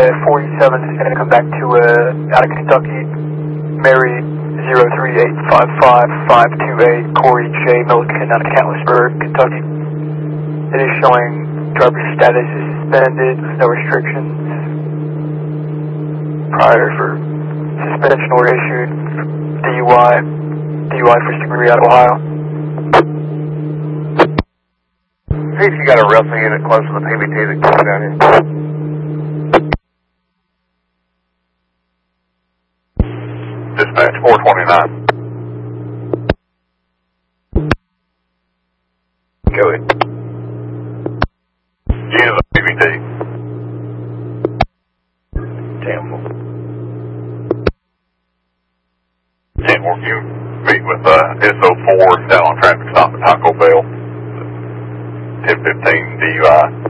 47 is going to come back to out of Kentucky, Mary 03855-528, Corey J. Milliken out of Catlettsburg, Kentucky. It is showing driver's status is suspended with no restrictions. Prior for suspension order issued, DUI first degree out of Ohio. See if you got a wrestling unit close to the PBT that comes down here. Dispatch 429. Go ahead. G is a PBT. Tampa. Canmore, you meet with SO4 down on traffic stop at Taco Bell. 1015 DUI.